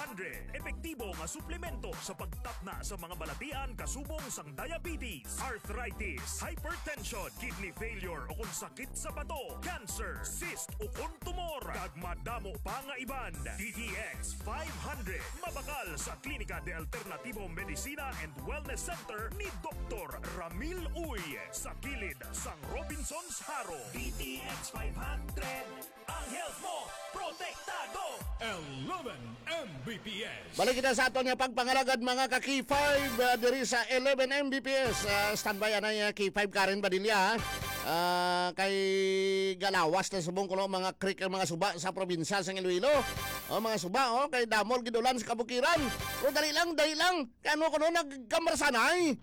500. Epektibo nga suplemento sa pagtapna sa mga balatian kasubong sang diabetes, arthritis, hypertension, kidney failure o kung sakit sa bato, cancer, cyst o kung tumor. Kag madamo pa nga iban. DTX 500. Mabakal sa Klinika de Alternativo Medicina and Wellness Center ni Dr. Ramil Uy sa kilid sang Robinson's Haro. DTX 500. Ang health mo, protektado! 11 Mbps. Balik kita sa aton nga pagpangalagad mga ka-K5 diri sa 11 Mbps. Standby na K5 Karen Badilla. Kay galawas na subong ko mga creek ang mga suba sa probinsya sa Iloilo. Mga suba kay damol gidulan sa kabukiran. Pero dali lang. Kano kuno nagkamarsanay.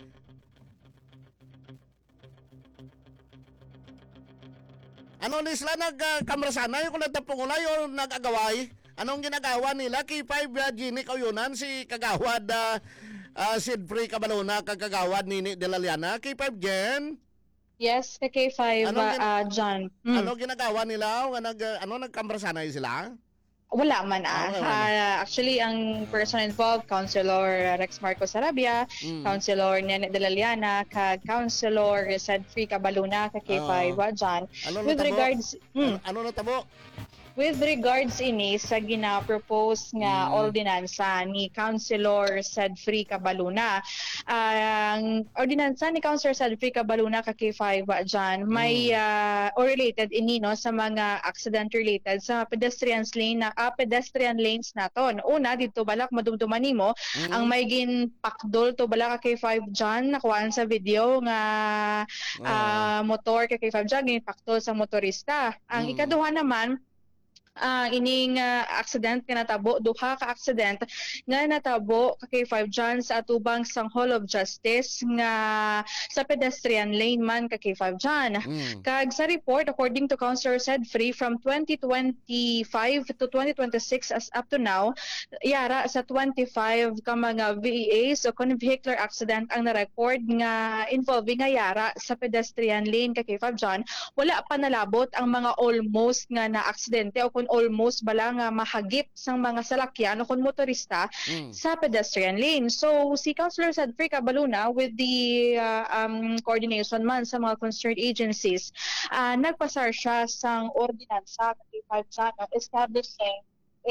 Ano ni sila nagkamrasanay kung nagtapungulay o nag-agaway? Anong ginagawa nila? K5 Gini Kauyonan, si Kagawad Sidfrey Cabalona, kagawad Nini de la Liana. K5 Gen? Yes, the K5 John. Ano ginagawa nila? Nagkamrasanay sila? Wala man actually, ang person involved, Councilor Rex Marcos Sarabia, Councilor Nene de la Liana, Councilor Sidfrey Cabaluna, K5 John. Ano natabo? With regards ini sa gina-propose nga ordinansa ni Councilor Sidfrey Cabaluna, ang ordinansa ni Councilor Sidfrey Cabaluna ka K5 dyan, may or related ini no sa mga accident related sa pedestrian lanes naton. Una dito balak madumduman nimo ang may ginpakdol to balak ka K5 dyan, nakuhaan sa video nga motor ka K5 dyan ginpakdol sa motorista. Ang ikaduha naman ining accident nga natabo, duha ka accident nga natabo kay 5 John sa atubang sang Hall of Justice nga sa pedestrian lane man kay 5 John. Kag sa report, according to Councilor Sidfrey, from 2025 to 2026 as up to now, yara sa 25 ka mga VEAs o vehicular accident ang na-record nga involving nga yara sa pedestrian lane kay 5 John. Wala pa nalabot ang mga almost nga na aksidente o kung almost bala nga mahagip sang mga salakyan o kung motorista sa pedestrian lane. So si Councilor Sidfrey Cabaluna with the coordination man sa mga concerned agencies, nagpasar siya sang ordinansa kay 5 John establishing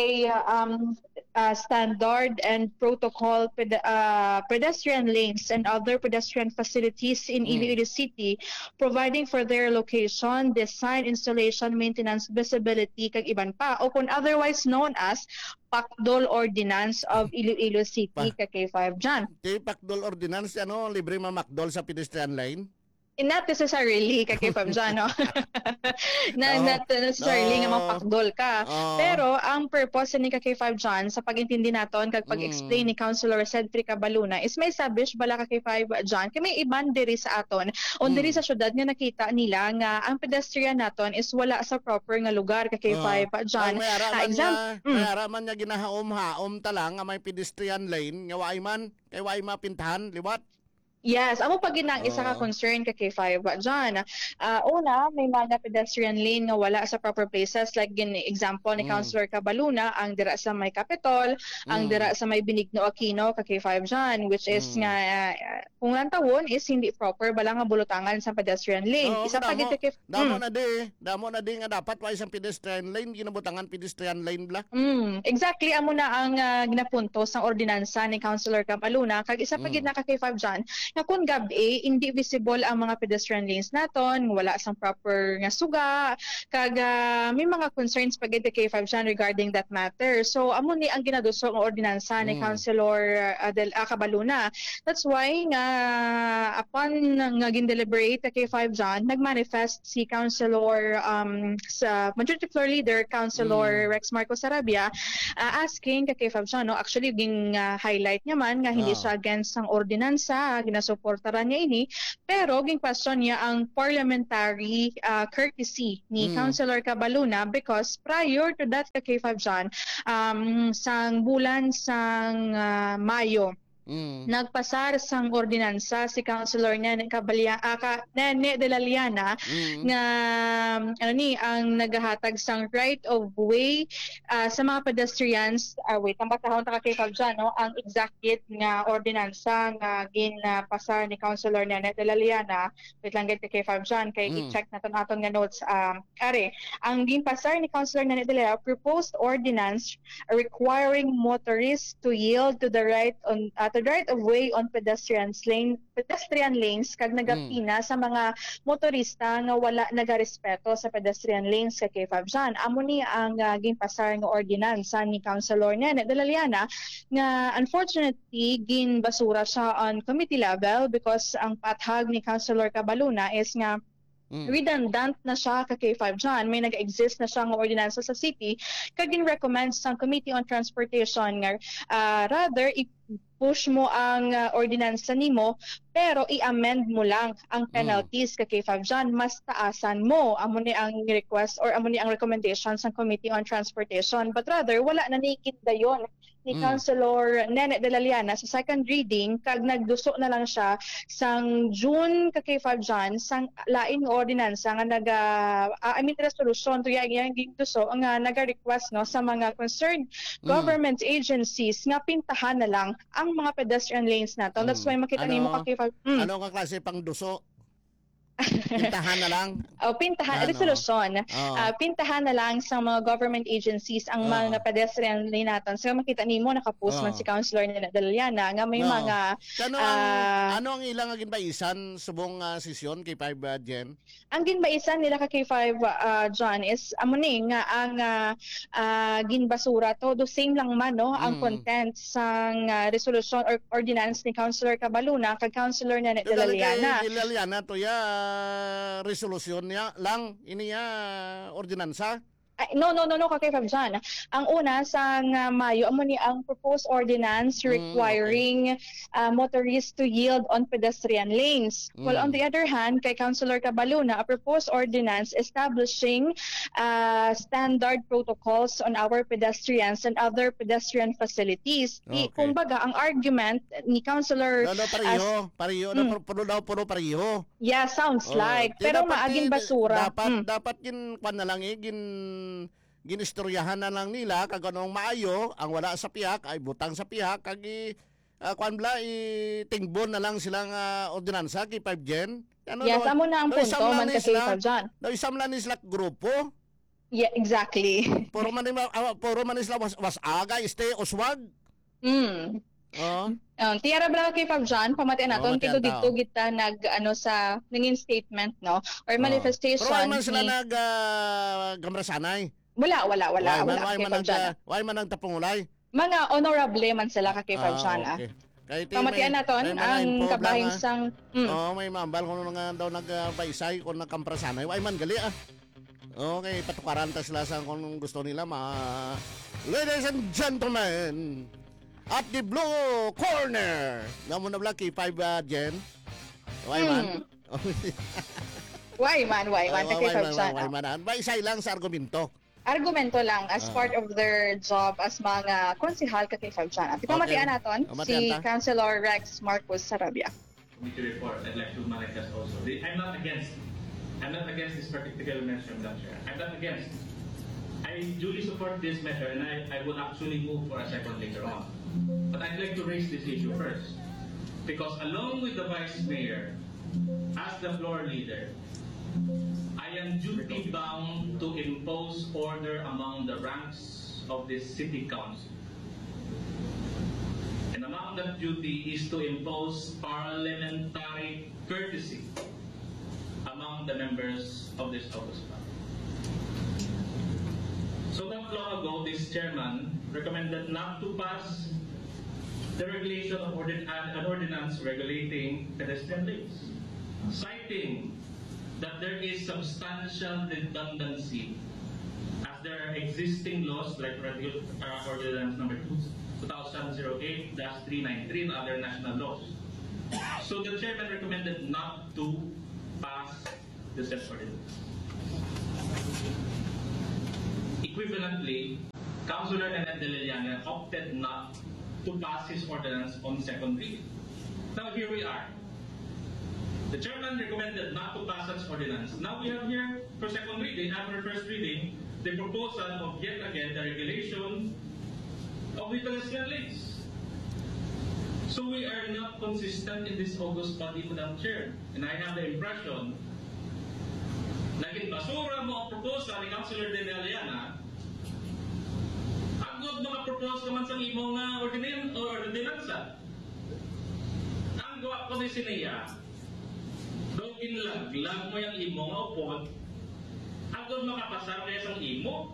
a standard and protocol pedestrian lanes and other pedestrian facilities in Iloilo City, providing for their location, design, installation, maintenance, visibility, kag iban pa, o kung otherwise known as Pakdol Ordinance of Iloilo City, kay 5 John. Pakdol Ordinance, libre mamakdol sa pedestrian lane? Not necessarily kay Pamjan, no? Not necessarily nga mapakdol ka. Pero ang purpose ni kay 5 John sa pag-intindi naton kag pag-explain ni Councilor Sidfrey Cabaluna is may establish bala kay 5 John kay may iban diri sa aton on diri sa syudad nga nakita nila nga ang pedestrian naton is wala sa proper nga lugar kay 5 John. May araman niya ginahaom-haom talang nga may pedestrian lane nga waay man kay waay mapintahan liwat. Yes, amo pag ginang isa ka concern ka K5 John. Una, may mga pedestrian lane nga wala sa proper places, like example ni Councilor Cabaluna, ang dira sa may Capitol, ang dira sa may Benigno Aquino ka K5 John, which is nga kung lang tawon is hindi proper bala nga bulutangan sa pedestrian lane. Isa pa gid kay damo na di nga dapat wa isang pedestrian lane ginabutangan pedestrian lane bla. Exactly, amo na ang ginapunto sa ordinansa ni Councilor Cabaluna, kag isa pa gid na ka K5 John na kung gabi hindi visible ang mga pedestrian lanes naton, wala sang proper nga suga, kag may mga concerns pag K5 John regarding that matter. So amo ni ang ginaduso nga ordinansa ni Councilor Cabaluna. That's why nga upon nga gindeliberate K5 John, nagmanifest si Councilor sa Majority Floor Leader Councilor Rex Marcos Sarabia asking kay K5 John, no, actually ging highlight niya man nga hindi siya against ang ordinansa, ginasuportaran niya ini, pero ging question niya ang parliamentary courtesy ni Councilor Cabaluna because prior to that kay 5 John sang bulan sang Mayo nagpasar sang ordinansa si Councilor Nene Nene de la Liana nga ang nagahatag sang right of way sa mga pedestrians. Wait, ang batahon ta kay Fabjan, no? Ang exact date nga ordinansa nga ginapasar ni Councilor Nene de la Liana. Wait lang gid kay Fabjan kay i-check naton aton nga notes. Ang ginpasar ni Councilor Nene de la Liana, proposed ordinance requiring motorists to yield to the right of way on pedestrian lanes kag nagapina sa mga motorista nga wala nagarespeto sa pedestrian lanes kay Fabjan. Amo ni ang ginpasar nga ordinansa ni Councilor Nene de la Liana nga unfortunately ginbasura siya on committee level because ang pathag ni Councilor Cabaluna is nga redundant na siya kay Fabjan. May nag-exist na siya ng ordinansa sa city kag gin-recommend sa Committee on Transportation nga rather push mo ang ordinansa nimo pero i-amend mo lang ang penalties kay Fabjan, mas taasan mo. Amo ni ang request or amo ni ang recommendation sa Committee on Transportation, but rather wala na nikit dayon ni Councilor Nene de la Liana sa second reading kag nagduso na lang siya sang June kay Fabjan sang lain nga ordinansa nga resolution to yang gigduso nga naga-request no sa mga concerned government agencies nga pintahan na lang ang mga pedestrian lanes nato. That's why makita nimo kay Fabjan. Ano nga klase pang duso? Pintahan na lang? Pintahan, resolution. Pintahan na lang sa mga government agencies ang mga pedestrian lane natin. So makita nimo nakapost man si Councilor Nene de la Liana nga may mga ano ang ilang ginbaisan subong sesyon kay 5 Jen? Ang ginbaisan nila kay 5 John is amo ni nga ang ginbasura to the same lang man no ang content sang resolution or ordinance ni Councilor Cabaluna kag Councilor Nene de la Liana. De la Liana to resolusyon niya lang iniya ordinansa. No, kay Fabjan. Ang una sa Mayo amo ni ang proposed ordinance requiring motorists to yield on pedestrian lanes. While on the other hand, kay Councilor Cabaluna, a proposed ordinance establishing standard protocols on our pedestrians and other pedestrian facilities. Kumbaga, ang argument ni Councilor pareho puro pareho. Yeah, sounds like. Pero maaging basura. Dapat gin na lang ginistoryahan na lang nila kag anong maayo ang wala sa pihak ay butang sa pihak kag itingbon na lang silang ordinansa kay 5 Jen. Yes, amo na ang punto man kasi Fabjan. Isam lang ni sila grupo. Yeah, exactly. Puro man sila was aga uswag. Tiyara bala kay Fabjan, pamatian naton kito dito kita sa nangin statement no or manifestation. Pero man sila gamrasanay. Wala kay Fabjan. Why man ang tapungulay? Mga honorable man sila kay Fabjan. Pamatian naton ang kabahing sang may mambal kung nga daw nagbaysay kung nagkamprasanay. Why man gali Okay, patukaran ta sila sa kung gusto nila Ladies and gentlemen, at the blue corner. Namo na bla kay 5 Jen. Why man? Why man? Kay Fabjan. Why man? Baysay lang sa argumento. Argumento lang as part of their job as mga konsehal kay Fabjan. At pamatian naton si Councilor Rex Marcos Sarabia. Committee report, I'd like to manifest also. I'm not against this particular measure, Madam Chair. I'm not against. I duly support this measure and I will actually move for a second later on. But I'd like to raise this issue first. Because along with the Vice Mayor, as the floor leader, I am duty bound to impose order among the ranks of this City Council. And among that duty is to impose parliamentary courtesy among the members of this Office. So not long ago, this chairman recommended not to pass the regulation of an ordinance regulating pedestrian lanes, citing that there is substantial redundancy as there are existing laws like Ordinance number 2008-393 and other national laws. So the chairman recommended not to pass the said ordinance. Equivalently, Councilor Nene de la Liana opted not to pass his ordinance on second reading. Now here we are. The chairman recommended not to pass such ordinance. Now we have here for second reading, after first reading, the proposal of yet again the regulation of pedestrian lanes. So we are not consistent in this August body, Madam Chair. And I have the impression, naging basura mo ang proposal ni Councilor Deneliana, agod mga propose naman sa imong ordinansa. Ang gawa ko ni Sineya, doon inlaglag mo yung imong upod, agod makapasar kaya sa imo.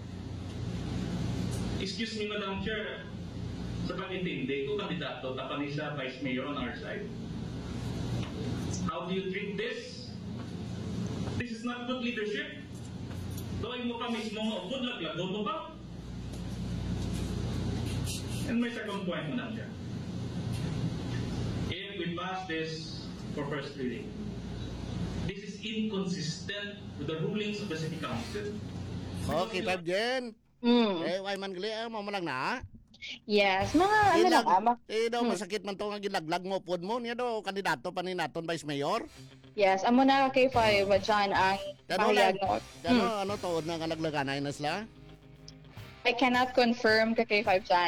Excuse me, Madam Chair, sa pag-intindi ko, kandidato, tapos sa Vice Mayor on our side. How do you treat this? This is not good leadership. Doon mo pa mismo nga upod, laglagon mo pa. And my second point, Madam Chair. If we pass this for first reading, this is inconsistent with the rulings of the City Council. Okay, Pab Jen. Eh, why man gali, mo lang na. Yes, mga ano lang daw masakit man to nga gilaglag mo pod mo niya daw kandidato pa ni naton Vice Mayor. Yes, amo na K5 dyan ang pahayag no. Ano to na nga naglaganay na sila? I cannot confirm ka K5 dyan.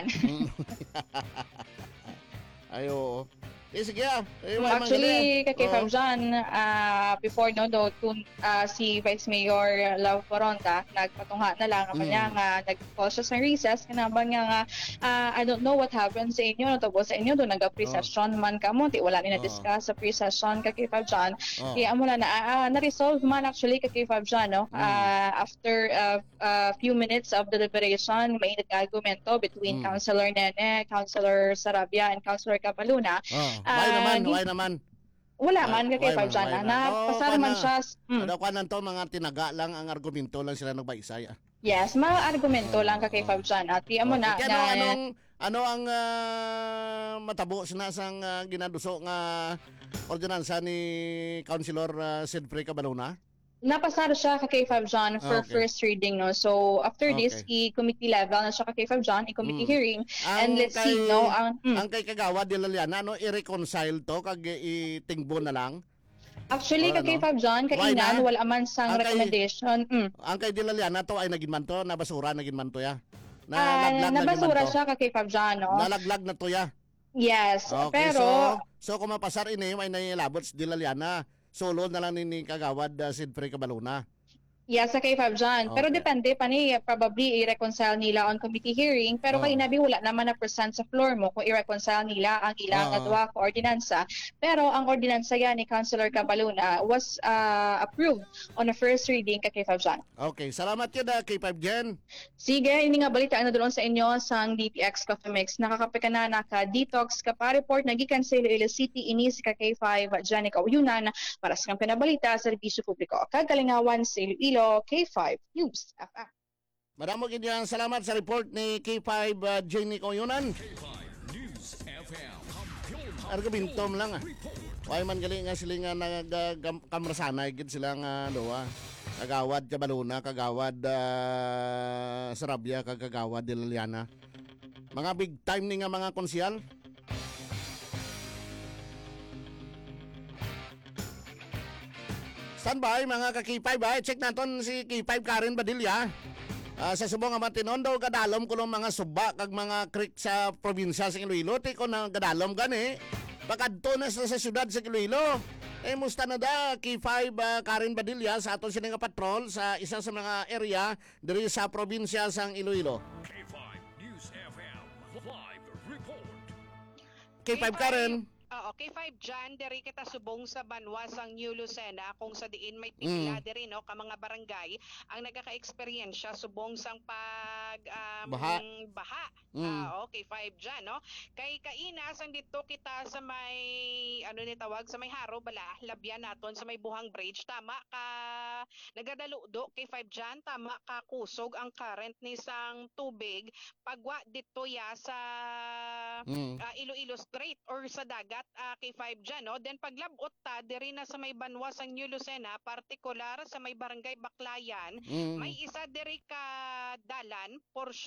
Ayo. Sige Actually, K5 dyan, before no, si Vice Mayor Love Coronta, nagpatungha na lang ako niya nga, nag-call siya sa recess, kanaban nga I don't know what happened sa inyo, natapos sa inyo, doon nag-pre-session man ka mo, wala ni na-discuss sa pre-session ka K5 dyan. Kaya mo na-resolve man actually ka K5 dyan, no? After a few minutes of deliberation, may nag-argumento between Councilor Nene, Councilor Sarabia, and Councilor Capaluna. Why naman? Wala man kay Five Jana. Napasar man siya. Ano ka nanto mga tinaga lang ang argumento lang sila nagbaisay. Yes, mga argumento lang kay Five Jana. At mo na ano ang matabo na sang ginaduso nga ordinansa ni Councilor Sedfrey Cabaluna? Napasar siya kay K5 John for first reading, no. So after this, i-committee level na siya kay K5 John, i-committee hearing, and let's see no ang kay Kagawad de Laliana no i-reconcile to kag itingbo na lang. Actually kay K5 John kainan wala man sang recommendation. Ang kay de Laliana to ay nagin man to nabasura nagin man to ya. Nabasura siya kay K5 John, no. Nalaglag na to ya. Yes, okay, pero so kung mapasar ini ay nailabot de Laliana. Solo na lang ni Kagawad Sedfrey Cabaluna. Yes, sa K5 dyan. Pero depende pa ni, probably i-reconcile nila on committee hearing. Pero kay nabi wala naman na present sa floor mo kung i-reconcile nila ang ilang adwa ko ordinansa. Pero ang ordinansa yan ni Councilor Cabaluna was approved on the first reading kay K5 dyan. Okay, salamat yun K5 Jen. Sige, ini nga balita na doon sa inyo sang DPX Coffee Mix. Nakakape ka na naka-detox ka pa report nagikan sa Iloilo City inis ka K5 dyan ikauyunan para sa kang pinabalita sa serbisyo publiko. Kagalingawan sa Iloilo K5 News FM. Maraming ganyan salamat sa report ni K5 Jenny Koyunan. K5 News FM. Argumentom lang Why man gali nga sila nga nagkamrasanay gid sila nga Kagawad Cabaluna, Kagawad Sarabia, Kagawad de Laliana. Mga big time ni nga mga konsyal. Standby mga ka-K5 check naton si K5 Karen Badilla. Sa subong nga matinon daw kadalom kuno mga suba kag mga creek sa probinsya sa Iloilo ti ko na kadalom gani. Bakadto na sa syudad sa Iloilo. Musta na da K5 Karen Badilla sa aton sila nga patrol sa isa sa mga area diri sa probinsya sang Iloilo. K5 News FM live report. K5 Karen. Okay, 5 Jan, diri kita subong sa Banwa sang New Lucena kung sa diin may pipila diri no ka mga barangay ang nagaka-eksperyensya subong sang baha. Okay, 5 Jan no. Kay kaina sang dito kita sa may ano ni tawag sa may haro bala labyan naton sa may Buhang Bridge tama ka nagadaludo kay 5 Jan tama ka kusog ang current ni sang tubig pagwa dito ya sa Iloilo Strait or sa dagat kay 5 dyan, no? Then paglabot ta, diri na sa may Banwa sang New Lucena, partikular sa may barangay Baklayan, may isa diri ka dalan, portion